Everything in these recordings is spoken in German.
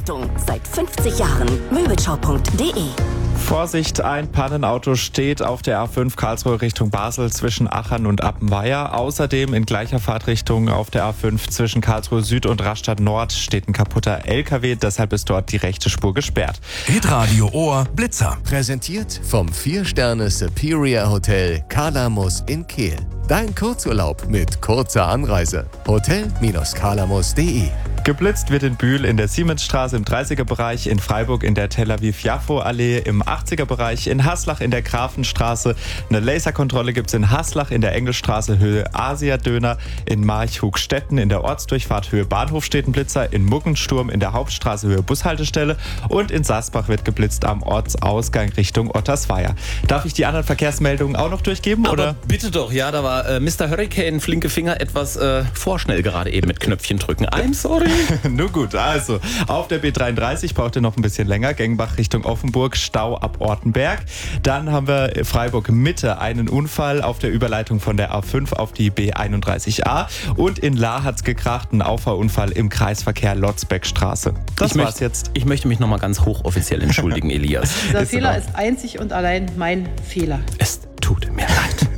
Beratung. Seit 50 Jahren. Möbelshop.de. Vorsicht, ein Pannenauto steht auf der A5 Karlsruhe Richtung Basel zwischen Achern und Appenweier. Außerdem in gleicher Fahrtrichtung auf der A5 zwischen Karlsruhe Süd und Rastatt Nord steht ein kaputter LKW. Deshalb ist dort die rechte Spur gesperrt. Hitradio Ohr Blitzer. Präsentiert vom 4-Sterne Superior Hotel Kalamus in Kehl. Dein Kurzurlaub mit kurzer Anreise. Hotel-kalamus.de. Geblitzt wird in Bühl in der Siemensstraße im 30er-Bereich, in Freiburg in der Tel Aviv-Jaffo-Allee, im 80er-Bereich, in Haslach in der Grafenstraße. Eine Laserkontrolle gibt es in Haslach in der Engelstraße Höhe Asia-Döner, in Marchhug-Stetten in der Ortsdurchfahrt Höhe Bahnhof steht ein Blitzer, in Muggensturm in der Hauptstraße Höhe Bushaltestelle und in Sasbach wird geblitzt am Ortsausgang Richtung Ottersweier. Darf ich die anderen Verkehrsmeldungen auch noch durchgeben? Aber oder? bitte doch, ja, da war Mr. Hurricane, flinke Finger, etwas vorschnell gerade eben mit Knöpfchen drücken. I'm sorry. Nun gut, also auf der B33 braucht ihr noch ein bisschen länger. Gengbach Richtung Offenburg, Stau ab Ortenberg. Dann haben wir Freiburg Mitte einen Unfall auf der Überleitung von der A5 auf die B31A. Und in Lahr hat's gekracht, ein Auffahrunfall im Kreisverkehr Lotzbeckstraße. Das war's jetzt. Ich möchte mich nochmal ganz hochoffiziell entschuldigen, Elias. Dieser Fehler ist einzig und allein mein Fehler. Es tut mir leid.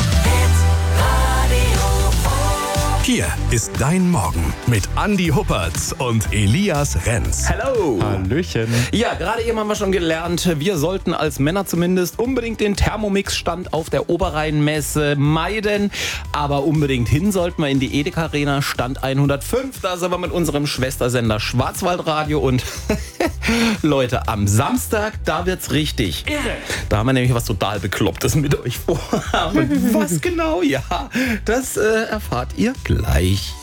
Hier ist dein Morgen mit Andi Huppertz und Elias Renz. Hello. Hallöchen. Ja, gerade eben haben wir schon gelernt, wir sollten als Männer zumindest unbedingt den Thermomix-Stand auf der Oberrheinmesse meiden. Aber unbedingt hin sollten wir in die Edeka Arena, Stand 105. Da sind wir mit unserem Schwestersender Schwarzwaldradio. Und Leute, am Samstag, da wird's richtig irre. Da haben wir nämlich was total Beklopptes mit euch vor. Und was genau? Ja, das erfahrt ihr gleich.